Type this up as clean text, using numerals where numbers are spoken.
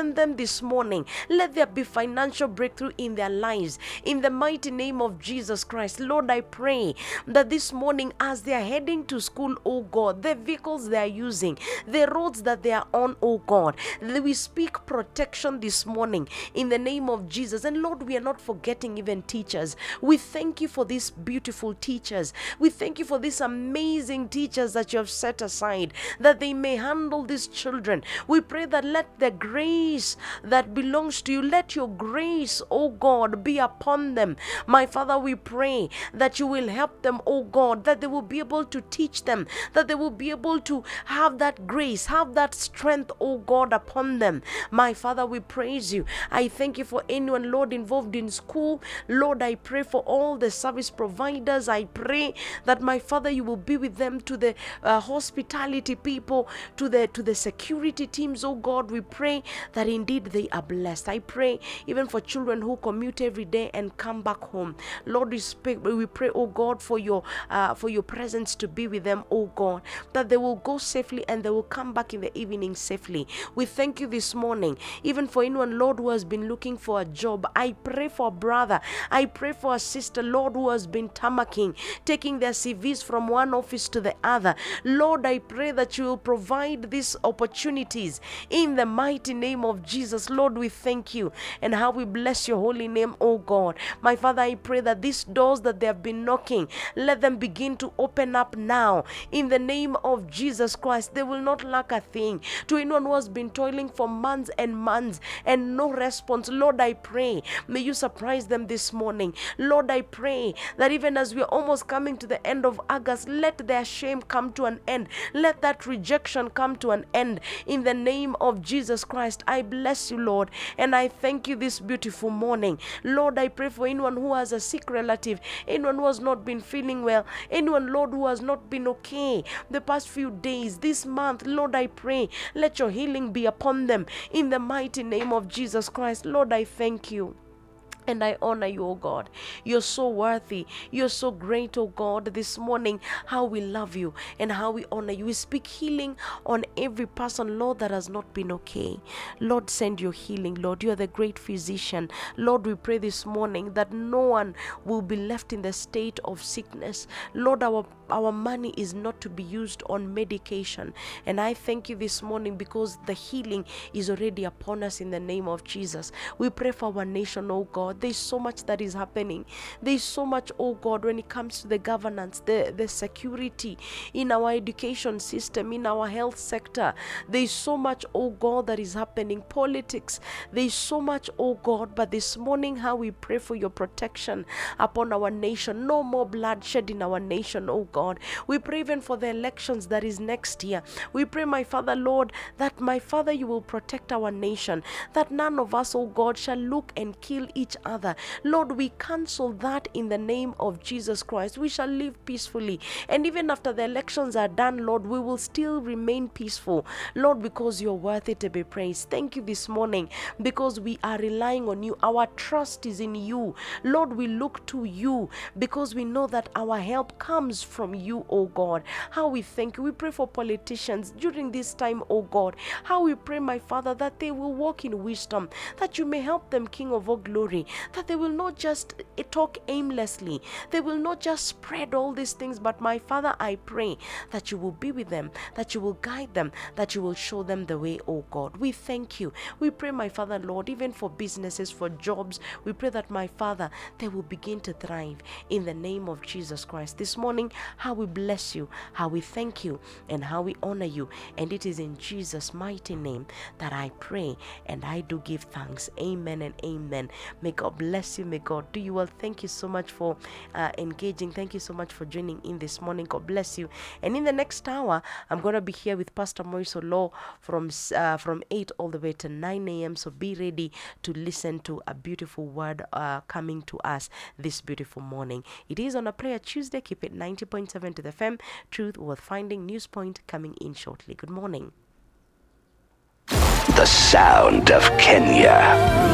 Strengthen them this morning. Let there be financial breakthrough in their lives. In the mighty name of Jesus Christ, Lord, I pray that this morning as they are heading to school, oh God, the vehicles they are using, the roads that they are on, oh God, we speak protection this morning in the name of Jesus. And Lord, we are not forgetting even teachers. We thank you for these beautiful teachers. We thank you for these amazing teachers that you have set aside, that they may handle these children. We pray that let the grace that belongs to you, let your grace, oh God, be upon them. My Father, we pray that you will help them, oh God, that they will be able to teach them, that they will be able to have that grace, have that strength, oh God, upon them. My Father, we praise you. I thank you for anyone, Lord, involved in school. Lord, I pray for all the service providers. I pray that, my Father, you will be with them, to the hospitality people, to the security teams, oh God. We pray that indeed they are blessed. I pray even for children who commute every day and come back home. Lord, we pray, oh God, for your presence to be with them, oh God, that they will go safely and they will come back in the evening safely. We thank you this morning, even for anyone, Lord, who has been looking for a job. I pray for a brother. I pray for a sister, Lord, who has been taking their CVs from one office to the other. Lord, I pray that you will provide these opportunities in the mighty name of Jesus. Lord, we thank you and how we bless your holy name, oh God. My Father, I pray that these doors that they have been knocking, let them begin to open up now in the name of Jesus Christ. They will not lack a thing. To anyone who has been toiling for months and no response, Lord, I pray, may you surprise them this morning. Lord, I pray that even as we are almost coming to the end of August, let their shame come to an end. Let that rejection come to an end in the name of Jesus Christ. I bless you, Lord, and I thank you this beautiful morning. Lord, I pray for anyone who has a sick relative, anyone who has not been feeling well, anyone, Lord, who has not been okay the past few days, this month. Lord, I pray, let your healing be upon them in the mighty name of Jesus Christ. Lord, I thank you. And I honor you, oh God. You're so worthy. You're so great, oh God. This morning, how we love you and how we honor you. We speak healing on every person, Lord, that has not been okay. Lord, send your healing, Lord. You are the great physician. Lord, we pray this morning that no one will be left in the state of sickness. Lord, our money is not to be used on medication. And I thank you this morning because the healing is already upon us in the name of Jesus. We pray for our nation, oh God. There's so much that is happening. There's so much, oh God, when it comes to the governance, the security in our education system, in our health sector. There's so much, oh God, that is happening. Politics. There's so much, oh God. But this morning, how we pray for your protection upon our nation. No more bloodshed in our nation, oh God. We pray even for the elections that is next year. We pray, my Father, Lord, that, my Father, you will protect our nation. That none of us, oh God, shall look and kill each other. Lord, we cancel that in the name of Jesus Christ. We shall live peacefully. And even after the elections are done, Lord, we will still remain peaceful. Lord, because you're worthy to be praised. Thank you this morning because we are relying on you. Our trust is in you. Lord, we look to you because we know that our help comes from you, oh God. How we thank you. We pray for politicians during this time, oh God. How we pray, my Father, that they will walk in wisdom, that you may help them, King of all glory, that they will not just talk aimlessly. They will not just spread all these things, but my Father, I pray that you will be with them, that you will guide them, that you will show them the way, oh God. We thank you. We pray, my Father, Lord, even for businesses, for jobs. We pray that, my Father, they will begin to thrive in the name of Jesus Christ. This morning, how we bless you, how we thank you, and how we honor you. And it is in Jesus' mighty name that I pray and I do give thanks. Amen and amen. May God bless you. May God do you well. Thank you so much for engaging. Thank you so much for joining in this morning. God bless you. And in the next hour, I'm going to be here with Pastor Maurice Olo from 8 all the way to 9 a.m. So be ready to listen to a beautiful word coming to us this beautiful morning. It is on a Prayer Tuesday. Keep it 90.7 to the FM. Truth Worth Finding. News Point coming in shortly. Good morning. The sound of Kenya.